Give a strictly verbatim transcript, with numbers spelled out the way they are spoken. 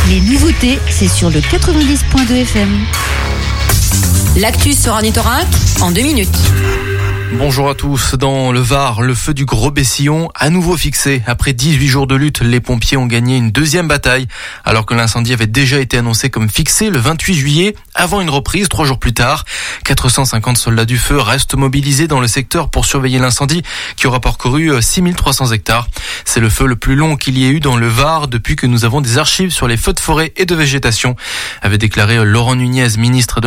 Les nouveautés, c'est sur le quatre-vingt-dix point deux F M. L'actu sur Ornithorynque en deux minutes. Bonjour à tous. Dans le Var, le feu du Gros Bessillon à nouveau fixé. Après dix-huit jours de lutte, les pompiers ont gagné une deuxième bataille, alors que l'incendie avait déjà été annoncé comme fixé le vingt-huit juillet, avant une reprise trois jours plus tard. quatre cent cinquante soldats du feu restent mobilisés dans le secteur pour surveiller l'incendie, qui aura parcouru six mille trois cents hectares. C'est le feu le plus long qu'il y ait eu dans le Var depuis que nous avons des archives sur les feux de forêt et de végétation, avait déclaré Laurent Nunez, ministre de